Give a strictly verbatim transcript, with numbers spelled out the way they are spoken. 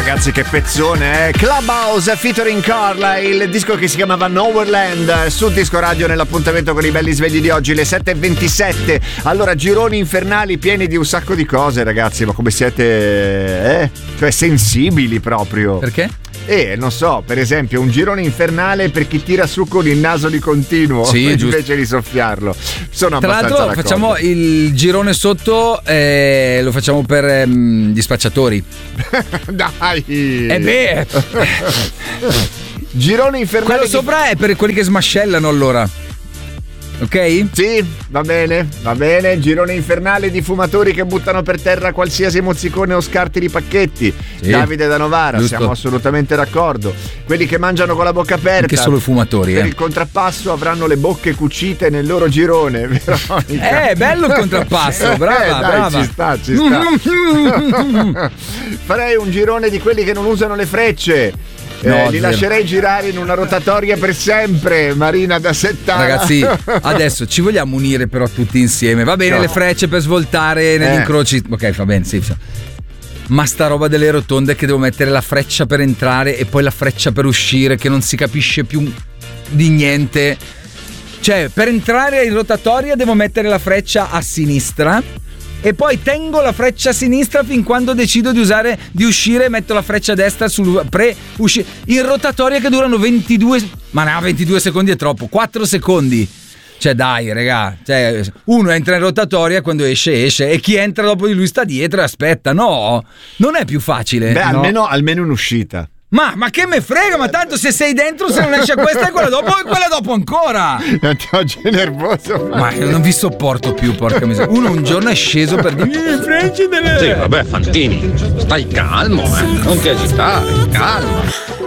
ragazzi, che pezzone, eh? Clubhouse featuring Carlyle, il disco che si chiamava Nowhereland, sul Disco Radio nell'appuntamento con i belli svegli di oggi, le sette e ventisette. Allora, gironi infernali pieni di un sacco di cose, ragazzi, ma come siete, eh? Cioè, sensibili proprio. Perché? Eh, non so, per esempio, un girone infernale per chi tira su con il naso di continuo, sì, invece giusto. di soffiarlo. Sono Tra abbastanza l'altro d'accordo. facciamo il girone sotto, eh, lo facciamo per ehm, gli spacciatori. Dai! Eh beh! Girone infernale. Quello sopra è per quelli che smascellano, allora. Ok? Sì, va bene, va bene. Girone infernale di fumatori che buttano per terra qualsiasi mozzicone o scarti di pacchetti. Sì. Davide da Novara, Giusto. siamo assolutamente d'accordo. Quelli che mangiano con la bocca aperta. Anche solo i fumatori, per eh. il contrappasso avranno le bocche cucite nel loro girone. Veronica. Eh, bello il contrappasso, brava, eh, dai, brava. Ci sta, ci sta. Farei un girone di quelli che non usano le frecce. Eh, No, li zero. lascerei girare in una rotatoria per sempre, Marina da Settana. Ragazzi, adesso ci vogliamo unire però tutti insieme. Va bene, No. le frecce per svoltare negli Eh. incroci. Ok, va bene, sì. Ma sta roba delle rotonde che devo mettere la freccia per entrare e poi la freccia per uscire, che non si capisce più di niente. Cioè, per entrare in rotatoria devo mettere la freccia a sinistra e poi tengo la freccia a sinistra fin quando decido di usare di uscire e metto la freccia a destra sul pre uscire in rotatoria, che durano ventidue, ma no, ventidue secondi è troppo, quattro secondi. Cioè dai, regà, cioè, uno entra in rotatoria, quando esce esce, e chi entra dopo di lui sta dietro e aspetta. No, non è più facile. Beh, No. almeno, almeno un'uscita. Ma, ma che me frega, ma tanto se sei dentro, se non esce questa e quella dopo e quella dopo ancora. Oggi è nervoso. Ma io non vi sopporto più, porca miseria. Uno un giorno è sceso per dire "Eh, frecce delle..." Sì, vabbè, Fantini, stai calmo, eh. Non ti agitare, calma.